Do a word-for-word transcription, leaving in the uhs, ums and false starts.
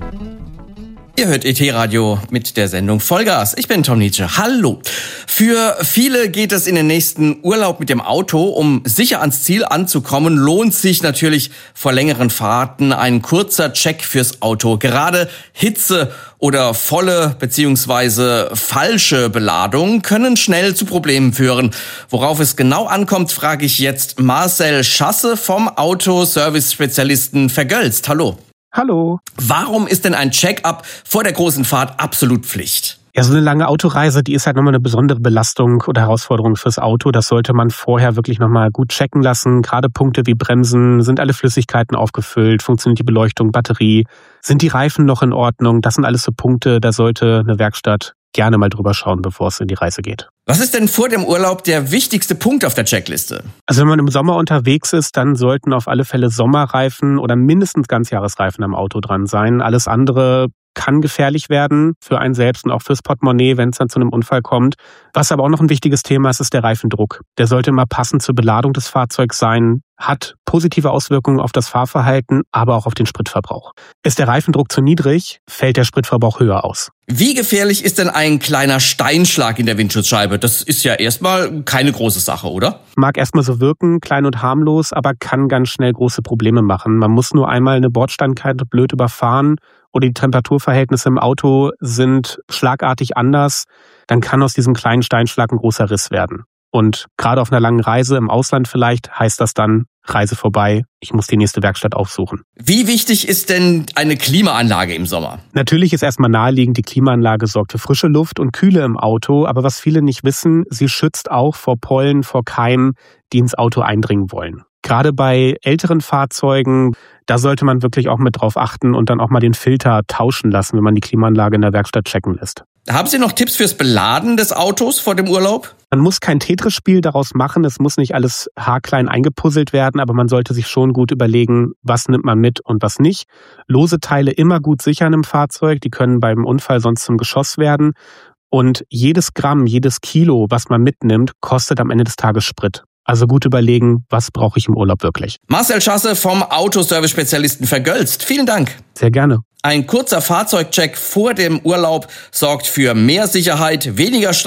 Ihr hört E T-Radio mit der Sendung Vollgas. Ich bin Tom Nietzsche. Hallo. Für viele geht es in den nächsten Urlaub mit dem Auto. Um sicher ans Ziel anzukommen, lohnt sich natürlich vor längeren Fahrten ein kurzer Check fürs Auto. Gerade Hitze oder volle bzw. falsche Beladung können schnell zu Problemen führen. Worauf es genau ankommt, frage ich jetzt Marcel Schasse vom Autoservice-Spezialisten Vergölzt. Hallo. Hallo. Warum ist denn ein Check-up vor der großen Fahrt absolut Pflicht? Ja, so eine lange Autoreise, die ist halt nochmal eine besondere Belastung oder Herausforderung fürs Auto. Das sollte man vorher wirklich nochmal gut checken lassen. Gerade Punkte wie Bremsen, sind alle Flüssigkeiten aufgefüllt, funktioniert die Beleuchtung, Batterie, sind die Reifen noch in Ordnung? Das sind alles so Punkte, da sollte eine Werkstatt gerne mal drüber schauen, bevor es in die Reise geht. Was ist denn vor dem Urlaub der wichtigste Punkt auf der Checkliste? Also wenn man im Sommer unterwegs ist, dann sollten auf alle Fälle Sommerreifen oder mindestens Ganzjahresreifen am Auto dran sein. Alles andere kann gefährlich werden für einen selbst und auch fürs Portemonnaie, wenn es dann zu einem Unfall kommt. Was aber auch noch ein wichtiges Thema ist, ist der Reifendruck. Der sollte immer passend zur Beladung des Fahrzeugs sein, hat positive Auswirkungen auf das Fahrverhalten, aber auch auf den Spritverbrauch. Ist der Reifendruck zu niedrig, fällt der Spritverbrauch höher aus. Wie gefährlich ist denn ein kleiner Steinschlag in der Windschutzscheibe? Das ist ja erstmal keine große Sache, oder? Mag erstmal so wirken, klein und harmlos, aber kann ganz schnell große Probleme machen. Man muss nur einmal eine Bordsteinkante blöd überfahren oder die Temperaturverhältnisse im Auto sind schlagartig anders, dann kann aus diesem kleinen Steinschlag ein großer Riss werden. Und gerade auf einer langen Reise im Ausland vielleicht heißt das dann, Reise vorbei, ich muss die nächste Werkstatt aufsuchen. Wie wichtig ist denn eine Klimaanlage im Sommer? Natürlich ist erstmal naheliegend, die Klimaanlage sorgt für frische Luft und Kühle im Auto, aber was viele nicht wissen, sie schützt auch vor Pollen, vor Keimen, die ins Auto eindringen wollen. Gerade bei älteren Fahrzeugen, da sollte man wirklich auch mit drauf achten und dann auch mal den Filter tauschen lassen, wenn man die Klimaanlage in der Werkstatt checken lässt. Haben Sie noch Tipps fürs Beladen des Autos vor dem Urlaub? Man muss kein Tetris-Spiel daraus machen, es muss nicht alles haarklein eingepuzzelt werden, aber man sollte sich schon gut überlegen, was nimmt man mit und was nicht. Lose Teile immer gut sichern im Fahrzeug, die können beim Unfall sonst zum Geschoss werden. Und jedes Gramm, jedes Kilo, was man mitnimmt, kostet am Ende des Tages Sprit. Also gut überlegen, was brauche ich im Urlaub wirklich. Marcel Schasse vom Autoservice-Spezialisten Vergölzt. Vielen Dank. Sehr gerne. Ein kurzer Fahrzeugcheck vor dem Urlaub sorgt für mehr Sicherheit, weniger Stress